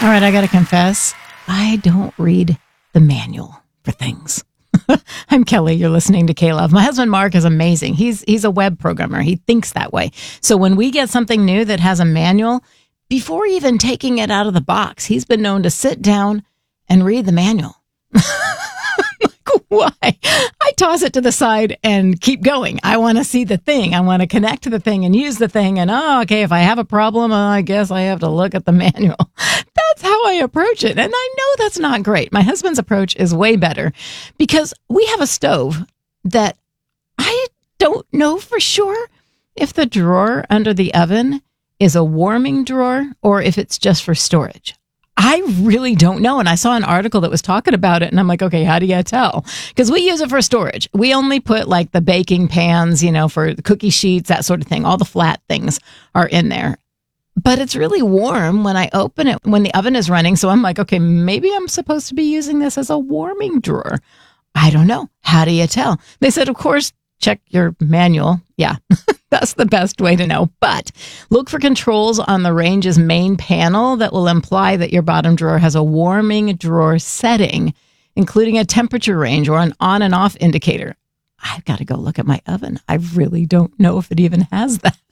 All right, I got to confess, I don't read the manual for things. I'm Kelly. You're listening to K-Love. My husband, Mark, is amazing. He's a web programmer. He thinks that way. So when we get something new that has a manual, before even taking it out of the box, he's been known to sit down and read the manual. Why? I toss it to the side and keep going. I want to see the thing. I want to connect to the thing and use the thing. And, okay, if I have a problem, I guess I have to look at the manual. That's how I approach it. And I know that's not great. My husband's approach is way better because we have a stove that I don't know for sure if the drawer under the oven is a warming drawer or if it's just for storage. I really don't know. And I saw an article that was talking about it. And I'm like, okay, how do you tell? Because we use it for storage. We only put like the baking pans, for the cookie sheets, that sort of thing. All the flat things are in there. But it's really warm when I open it, when the oven is running. So I'm like, okay, maybe I'm supposed to be using this as a warming drawer. I don't know. How do you tell? They said, of course, check your manual. Yeah, that's the best way to know. But look for controls on the range's main panel that will imply that your bottom drawer has a warming drawer setting, including a temperature range or an on and off indicator. I've got to go look at my oven. I really don't know if it even has that.